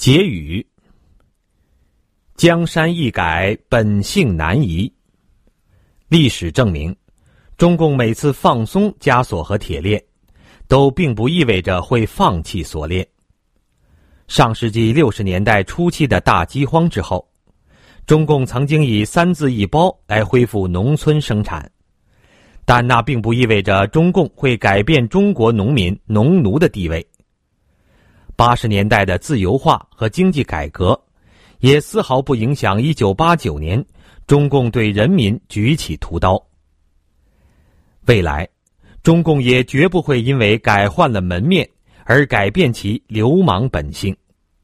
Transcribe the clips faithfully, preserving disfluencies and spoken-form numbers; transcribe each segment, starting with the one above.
结语：江山易改，本性难移。历史证明，中共每次放松枷锁和铁链，都并不意味着会放弃锁链。上世纪六十年代初期的大饥荒之后，中共曾经以三字一包来恢复农村生产，但那并不意味着中共会改变中国农民农奴的地位。八十年代的自由化和经济改革，也丝毫不影响一九八九年中共对人民举起屠刀。未来，中共也绝不会因为改换了门面而改变其流氓本性。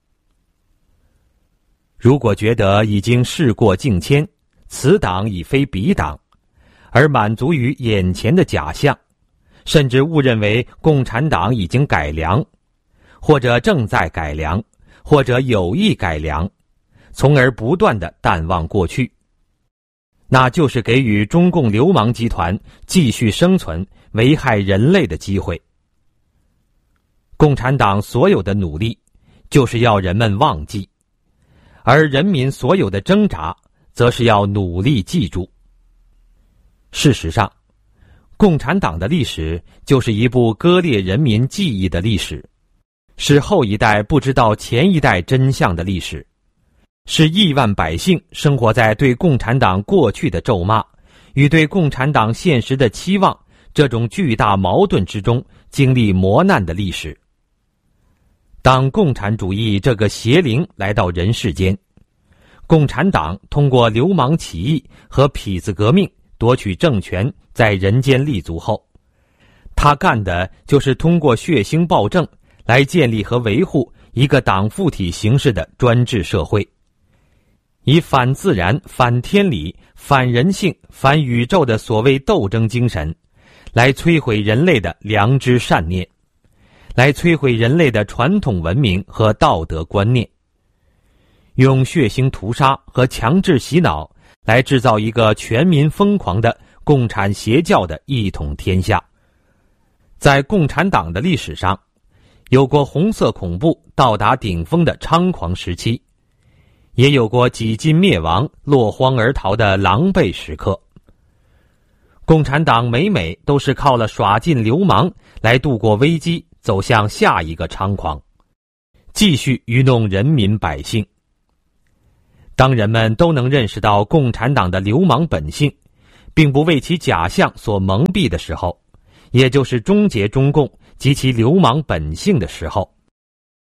如果觉得已经事过境迁，此党已非彼党，而满足于眼前的假象，甚至误认为共产党已经改良，或者正在改良，或者有意改良，从而不断地淡忘过去，那就是给予中共流氓集团继续生存、危害人类的机会。共产党所有的努力，就是要人们忘记，而人民所有的挣扎，则是要努力记住。事实上，共产党的历史就是一部割裂人民记忆的历史，是后一代不知道前一代真相的历史，是亿万百姓生活在对共产党过去的咒骂与对共产党现实的期望这种巨大矛盾之中经历磨难的历史。当共产主义这个邪灵来到人世间，共产党通过流氓起义和痞子革命夺取政权，在人间立足后，他干的就是通过血腥暴政来建立和维护一个党附体形式的专制社会，以反自然、反天理、反人性、反宇宙的所谓斗争精神，来摧毁人类的良知善念，来摧毁人类的传统文明和道德观念，用血腥屠杀和强制洗脑来制造一个全民疯狂的共产邪教的一统天下。在共产党的历史上，有过红色恐怖到达顶峰的猖狂时期，也有过几近灭亡、落荒而逃的狼狈时刻。共产党每每都是靠了耍尽流氓来度过危机，走向下一个猖狂，继续愚弄人民百姓。当人们都能认识到共产党的流氓本性，并不为其假象所蒙蔽的时候，也就是终结中共及其流氓本性的时候。